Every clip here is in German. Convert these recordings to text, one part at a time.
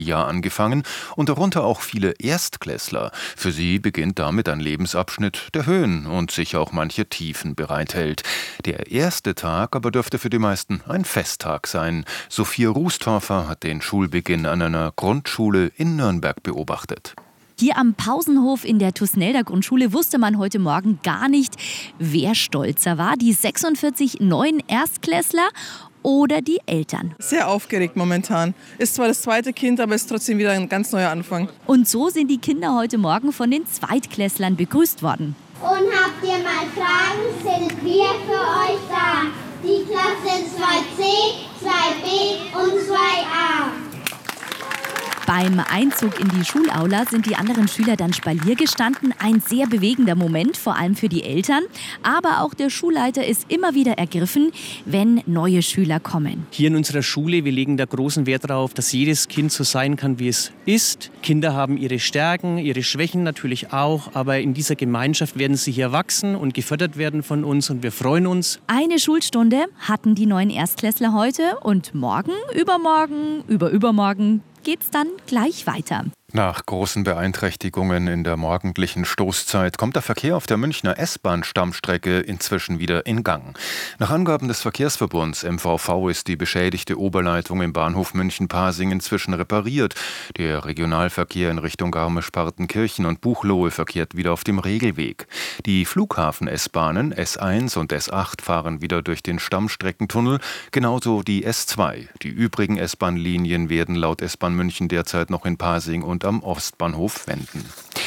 Jahr angefangen und darunter auch viele Erstklässler. Für sie beginnt damit ein Lebensabschnitt, der Höhen und sicher auch manche Tiefen bereithält. Der erste Tag aber dürfte für die meisten ein Festtag sein. Sophia Rußtorfer hat den Schulbeginn an einer Grundschule in Nürnberg beobachtet. Hier am Pausenhof in der Tusnelder Grundschule wusste man heute Morgen gar nicht, wer stolzer war, die 46 neuen Erstklässler oder die Eltern. Sehr aufgeregt momentan. Ist zwar das zweite Kind, aber ist trotzdem wieder ein ganz neuer Anfang. Und so sind die Kinder heute Morgen von den Zweitklässlern begrüßt worden. Und habt ihr mal Fragen, sind wir für euch da. Die Klassen 2c, 2b und 2a. Beim Einzug in die Schulaula sind die anderen Schüler dann Spalier gestanden. Ein sehr bewegender Moment, vor allem für die Eltern. Aber auch der Schulleiter ist immer wieder ergriffen, wenn neue Schüler kommen. Hier in unserer Schule, wir legen da großen Wert darauf, dass jedes Kind so sein kann, wie es ist. Kinder haben ihre Stärken, ihre Schwächen natürlich auch. Aber in dieser Gemeinschaft werden sie hier wachsen und gefördert werden von uns. Und wir freuen uns. Eine Schulstunde hatten die neuen Erstklässler heute. Und morgen, übermorgen, übermorgen geht's dann gleich weiter. Nach großen Beeinträchtigungen in der morgendlichen Stoßzeit kommt der Verkehr auf der Münchner S-Bahn-Stammstrecke inzwischen wieder in Gang. Nach Angaben des Verkehrsverbunds MVV ist die beschädigte Oberleitung im Bahnhof München-Pasing inzwischen repariert. Der Regionalverkehr in Richtung Garmisch-Partenkirchen und Buchloe verkehrt wieder auf dem Regelweg. Die Flughafen-S-Bahnen S1 und S8 fahren wieder durch den Stammstreckentunnel, genauso die S2. Die übrigen S-Bahn-Linien werden laut S-Bahn München derzeit noch in Pasing und am Ostbahnhof wenden.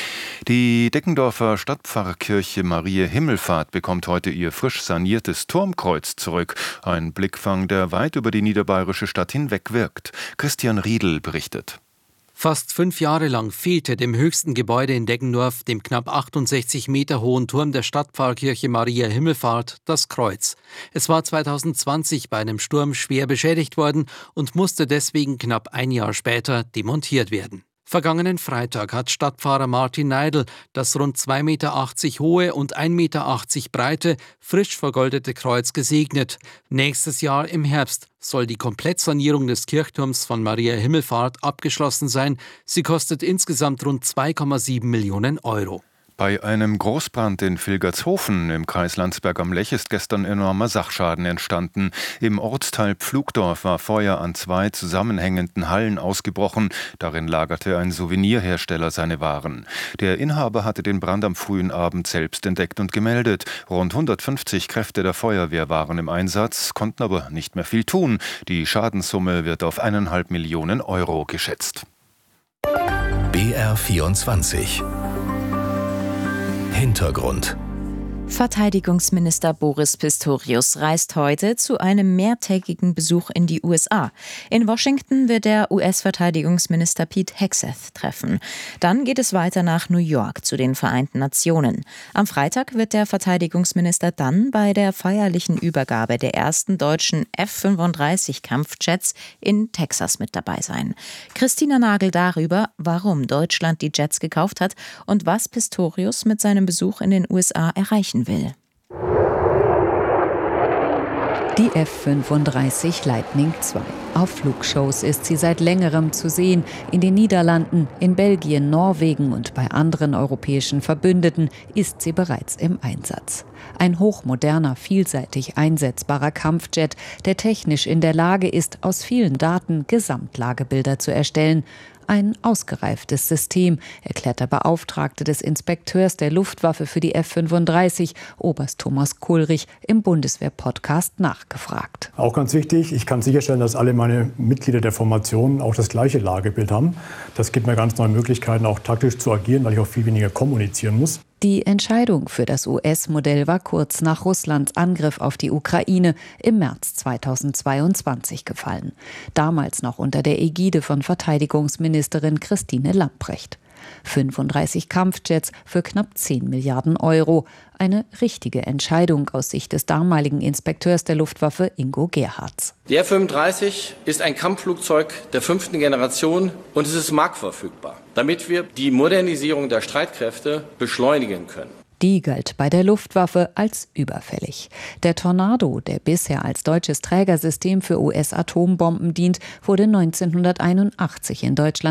Die Deckendorfer Stadtpfarrkirche Mariä Himmelfahrt bekommt heute ihr frisch saniertes Turmkreuz zurück. Ein Blickfang, der weit über die niederbayerische Stadt hinweg wirkt. Christian Riedl berichtet. Fast 5 Jahre lang fehlte dem höchsten Gebäude in Deggendorf, dem knapp 68 Meter hohen Turm der Stadtpfarrkirche Mariä Himmelfahrt, das Kreuz. Es war 2020 bei einem Sturm schwer beschädigt worden und musste deswegen knapp ein Jahr später demontiert werden. Vergangenen Freitag hat Stadtpfarrer Martin Neidl das rund 2,80 Meter hohe und 1,80 Meter breite, frisch vergoldete Kreuz gesegnet. Nächstes Jahr im Herbst soll die Komplettsanierung des Kirchturms von Mariä Himmelfahrt abgeschlossen sein. Sie kostet insgesamt rund 2,7 Millionen Euro. Bei einem Großbrand in Vilgertshofen im Kreis Landsberg am Lech ist gestern enormer Sachschaden entstanden. Im Ortsteil Pflugdorf war Feuer an 2 zusammenhängenden Hallen ausgebrochen. Darin lagerte ein Souvenirhersteller seine Waren. Der Inhaber hatte den Brand am frühen Abend selbst entdeckt und gemeldet. Rund 150 Kräfte der Feuerwehr waren im Einsatz, konnten aber nicht mehr viel tun. Die Schadenssumme wird auf 1,5 Millionen Euro geschätzt. BR24 Hintergrund. Verteidigungsminister Boris Pistorius reist heute zu einem mehrtägigen Besuch in die USA. In Washington wird der US-Verteidigungsminister Pete Hegseth treffen. Dann geht es weiter nach New York zu den Vereinten Nationen. Am Freitag wird der Verteidigungsminister dann bei der feierlichen Übergabe der ersten deutschen F-35-Kampfjets in Texas mit dabei sein. Christina Nagel darüber, warum Deutschland die Jets gekauft hat und was Pistorius mit seinem Besuch in den USA erreichen will. Die F-35 Lightning II. Auf Flugshows ist sie seit längerem zu sehen. In den Niederlanden, in Belgien, Norwegen und bei anderen europäischen Verbündeten ist sie bereits im Einsatz. Ein hochmoderner, vielseitig einsetzbarer Kampfjet, der technisch in der Lage ist, aus vielen Daten Gesamtlagebilder zu erstellen. Ein ausgereiftes System, erklärt der Beauftragte des Inspekteurs der Luftwaffe für die F-35, Oberst Thomas Kulrich, im Bundeswehr-Podcast nachgefragt. Auch ganz wichtig, ich kann sicherstellen, dass alle meine Mitglieder der Formation auch das gleiche Lagebild haben. Das gibt mir ganz neue Möglichkeiten, auch taktisch zu agieren, weil ich auch viel weniger kommunizieren muss. Die Entscheidung für das US-Modell war kurz nach Russlands Angriff auf die Ukraine im März 2022 gefallen. Damals noch unter der Ägide von Verteidigungsministerin Christine Lambrecht. 35 Kampfjets für knapp 10 Milliarden Euro. Eine richtige Entscheidung aus Sicht des damaligen Inspekteurs der Luftwaffe Ingo Gerhards. Die F-35 ist ein Kampfflugzeug der 5. Generation und es ist marktverfügbar, damit wir die Modernisierung der Streitkräfte beschleunigen können. Die galt bei der Luftwaffe als überfällig. Der Tornado, der bisher als deutsches Trägersystem für US-Atombomben dient, wurde 1981 in Deutschland